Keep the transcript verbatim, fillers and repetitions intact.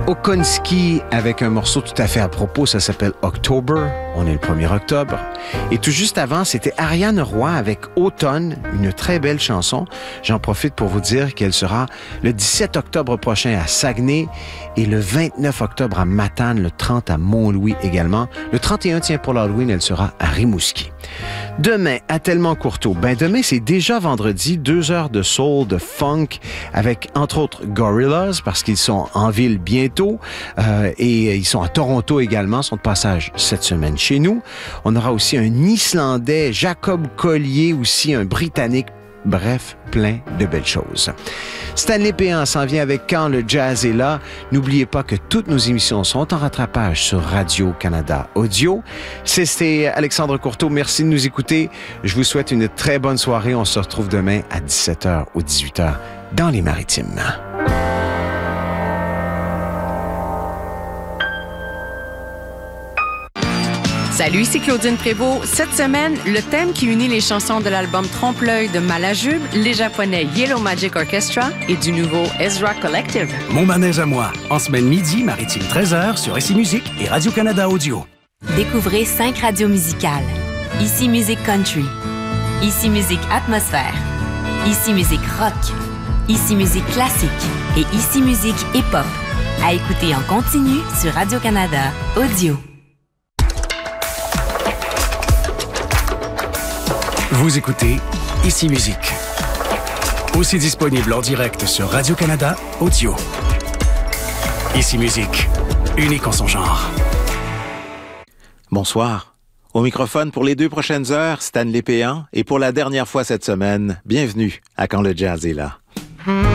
Okonski avec un morceau tout à fait à propos, ça s'appelle October. On est le premier octobre. Et tout juste avant, c'était Ariane Roy avec Automne, une très belle chanson. J'en profite pour vous dire qu'elle sera le dix-sept octobre prochain à Saguenay et le vingt-neuf octobre à Matane, le trente à Mont-Louis également. Le trente et un, tiens, pour l'Halloween, elle sera à Rimouski. Demain, à Tellement Courteau. Ben, demain, c'est déjà vendredi, deux heures de soul, de funk, avec, entre autres, Gorillaz, parce qu'ils sont en ville bientôt, euh, et ils sont à Toronto également, sont de passage cette semaine chez nous. On aura aussi un Islandais, Jacob Collier, aussi un Britannique. Bref, plein de belles choses. Stanley Péan s'en vient avec Quand le jazz est là. N'oubliez pas que toutes nos émissions sont en rattrapage sur Radio-Canada Audio. C'était Alexandre Courteau. Merci de nous écouter. Je vous souhaite une très bonne soirée. On se retrouve demain à dix-sept heures ou dix-huit heures dans les Maritimes. Salut, ici Claudine Prévost. Cette semaine, le thème qui unit les chansons de l'album Trompe-l'œil de Malajube, les Japonais Yellow Magic Orchestra et du nouveau Ezra Collective. Mon manège à moi, en semaine midi, Maritime treize heures sur Ici Musique et Radio-Canada Audio. Découvrez cinq radios musicales. Ici Musique Country, Ici Musique Atmosphère, Ici Musique Rock, Ici Musique Classique et Ici Musique Hip-Hop. À écouter en continu sur Radio-Canada Audio. Vous écoutez Ici Musique. Aussi disponible en direct sur Radio-Canada Audio. Ici Musique, unique en son genre. Bonsoir. Au microphone pour les deux prochaines heures, Stanley Péan. Et pour la dernière fois cette semaine, bienvenue à Quand le jazz est là.